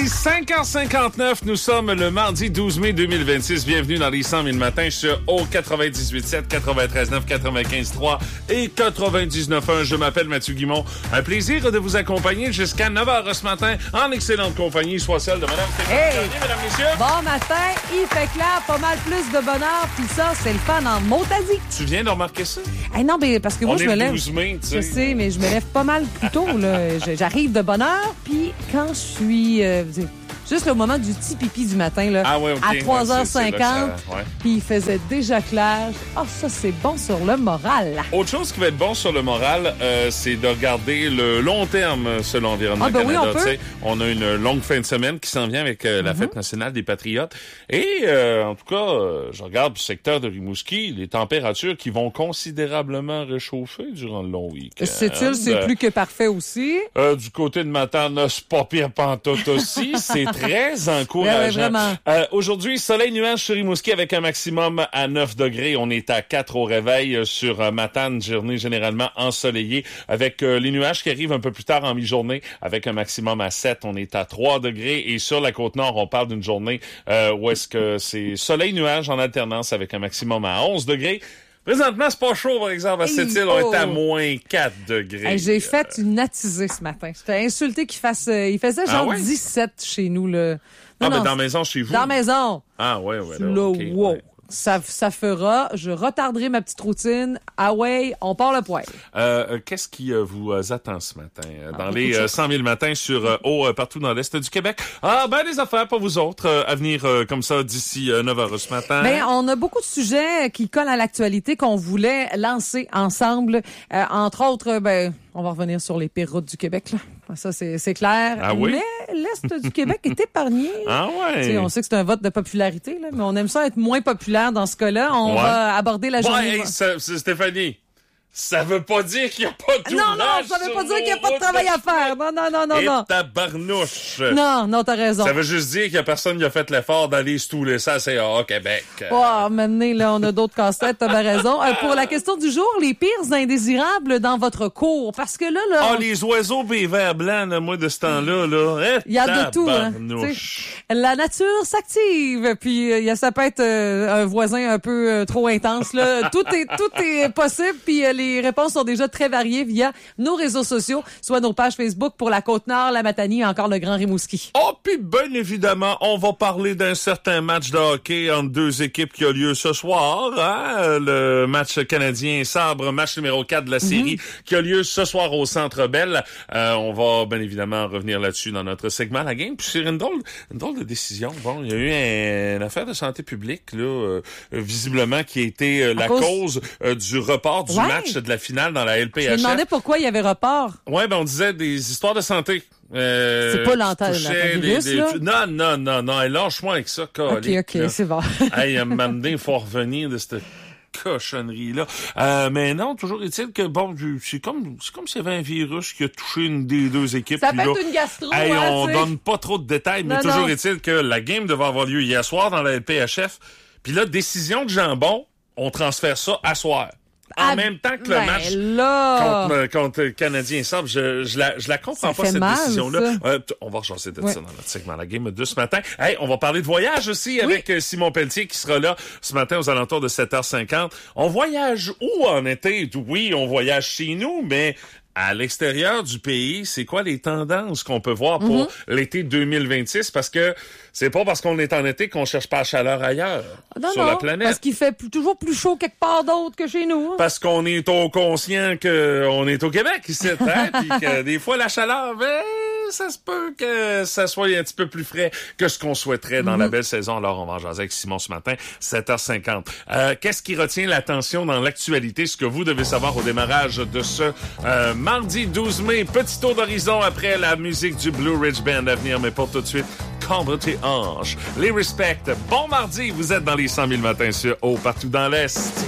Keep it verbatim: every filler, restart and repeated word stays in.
est cinq heures cinquante-neuf. Nous sommes le mardi douze mai deux mille vingt-six. Bienvenue dans les cent mille matins sur O quatre-vingt-dix-huit sept, quatre-vingt-treize neuf, quatre-vingt-quinze trois et quatre-vingt-dix-neuf un. Je m'appelle Mathieu Guimont. Un plaisir de vous accompagner jusqu'à neuf heures ce matin en excellente compagnie, soit celle de Mme Stéphanie Hey! Gagné, mesdames, messieurs. Bon matin, il fait clair, pas mal plus de bonheur, puis ça, c'est le fun en Montadie. Tu viens de remarquer ça? Hey, non, mais parce que moi, On je est me le lève. douze mai, tu sais. Je sais, mais je me lève pas mal plus tôt, là. Je- J'arrive de bonne heure, puis quand je suis... euh, juste le moment du petit pipi du matin, là, Ah ouais, ok. à trois heures cinquante, Ouais, c'est- c'est là que ça- ouais. puis il faisait déjà clair. Ah, oh, ça, c'est bon sur le moral. Autre chose qui va être bon sur le moral, euh, c'est de regarder le long terme sur l'Environnement Ah, ben oui, Canada. on peut. Tu sais, on a une longue fin de semaine qui s'en vient avec euh, la Mm-hmm. Fête nationale des Patriotes. Et euh, en tout cas, euh, je regarde le secteur de Rimouski, les températures qui vont considérablement réchauffer durant le long week-end. C'est-il, c'est plus que parfait aussi. Euh, du côté de Matane, c'est pas pire pantoute aussi. C'est très encourageant. Ouais, ouais, vraiment. Euh, aujourd'hui, soleil nuage sur Rimouski avec un maximum à neuf degrés. On est à quatre au réveil euh, sur euh, Matane, journée généralement ensoleillée avec euh, les nuages qui arrivent un peu plus tard en mi-journée avec un maximum à sept. On est à trois degrés et sur la Côte-Nord, on parle d'une journée euh, où est-ce que c'est soleil-nuage en alternance avec un maximum à onze degrés. Présentement, c'est pas chaud, par exemple, à cette Hey, île. On oh. est à moins quatre degrés. Hey, j'ai fait une attisée ce matin. J'étais insulté qu'il fasse... euh, il faisait Ah genre ouais? dix-sept chez nous, là. Ah, Non, ben non, dans la maison chez vous? Dans la maison. Ah, ouais, ouais. Là, Là, ok, wow. ouais. Ça, ça fera. Je retarderai ma petite routine. Ah ouais, on part le poil. Euh, qu'est-ce qui euh, vous euh, attend ce matin euh, dans Ah, les beaucoup de euh, cent mille matins sur euh, eau euh, partout dans l'Est du Québec? Ah, ben des affaires pour vous autres euh, à venir euh, comme ça d'ici euh, neuf heures ce matin. Ben, on a beaucoup de sujets qui collent à l'actualité qu'on voulait lancer ensemble. Euh, entre autres, ben, on va revenir sur les pires routes du Québec, là. Ça, c'est, c'est clair. Ah oui? Mais l'Est du Québec est épargné. Ah ouais. Tu sais, on sait que c'est un vote de popularité, là, mais on aime ça être moins populaire dans ce cas-là. On Ouais. va aborder la journée. Ouais, hey, ça- c'est Stéphanie, ça veut pas dire qu'il n'y a pas de non, non, ça veut pas dire qu'il n'y a pas de travail à faire. Non, non, non, non, Et non. tabarnouche. Non, non, t'as raison. Ça veut juste dire qu'il y a personne qui a fait l'effort d'aller se touler ça, c'est au Québec. Oh, maintenant, là, on a d'autres casse-têtes, t'as bien raison. Euh, pour la question du jour, les pires indésirables dans votre cours. Parce que là, là... Ah, on- les oiseaux bévers blancs, là, moi, de ce temps-là, là. Eh, Il y a de tout, hein. tabarnouche. Tu sais, la nature s'active, puis euh, il y a ça peut être euh, un voisin un peu euh, trop intense. Là. Tout est tout est possible, puis euh, les réponses sont déjà très variées via nos réseaux sociaux, soit nos pages Facebook pour la Côte-Nord, la Matanie et encore le Grand Rimouski. Oh, puis bien évidemment, on va parler d'un certain match de hockey entre deux équipes qui a lieu ce soir. Hein? Le match canadien-Sabre, match numéro quatre de la série, Mm-hmm. qui a lieu ce soir au Centre Bell. Euh, on va bien évidemment revenir là-dessus dans notre segment La Game. Puis c'est une drôle, une drôle de décision. Bon, il y a eu un- une affaire de santé publique, là, euh, visiblement, qui a été euh, la cause- cause euh, du report du Ouais. match de la finale dans la Je me L P H F. demandais pourquoi il y avait report. Ouais, ben on disait des histoires de santé. Euh, C'est pas l'anta- qui touchaient l'antivirus, des- là? des- Non, non, non, non. Hey, lâche-moi avec ça, OK, calique, OK, là. c'est bon. Hey, à un moment donné, il faut revenir de cette cochonnerie-là. Euh, mais non, toujours est-il que, bon, c'est comme, c'est comme s'il y avait un virus qui a touché une des deux équipes. Ça puis peut là, être une gastro, hey, hein, on tu sais. donne pas trop de détails, mais Non, toujours non. est-il que la game devait avoir lieu hier soir dans la L P H F. Puis là, décision de jambon, on transfère ça à soir. En Ah, même temps que le ben match là... contre, contre le Canadien Sabre, je, je la, je la comprends Ça pas, fait cette mal, décision-là. ça. Euh, t- on va rejaser de Ouais. ça dans notre segment La Game de ce matin. Hey, on va parler de voyage aussi avec euh, Simon Pelletier qui sera là ce matin aux alentours de sept heures cinquante. On voyage où en été? Oui, on voyage chez nous, mais à l'extérieur du pays, c'est quoi les tendances qu'on peut voir pour Mm-hmm. l'été deux mille vingt-six? Parce que c'est pas parce qu'on est en été qu'on cherche pas la chaleur ailleurs Non, sur non, la planète. parce qu'il fait plus- toujours plus chaud quelque part d'autre que chez nous. hein. Parce qu'on est au conscient que on est au Québec ici, hein, puis que des fois la chaleur, ben, ça se peut que ça soit un petit peu plus frais que ce qu'on souhaiterait dans la belle saison. Alors on va en jaser avec Simon ce matin, sept heures cinquante. Euh, qu'est-ce qui retient l'attention dans l'actualité, ce que vous devez savoir au démarrage de ce euh, mardi douze mai, petit tour d'horizon après la musique du Blue Ridge Band à venir, mais pour tout de suite, cambre tes hanches. Les respects. Bon mardi, vous êtes dans les cent mille matins sur Eau partout dans l'Est.